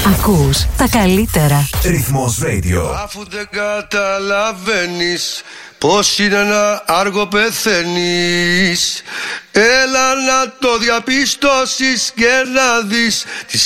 Ακούς τα καλύτερα. Ρυθμός Radio. Αφού δεν καταλαβαίνεις πως είναι ένα άργο πεθαίνεις, έλα να το διαπιστώσεις και να δεις τη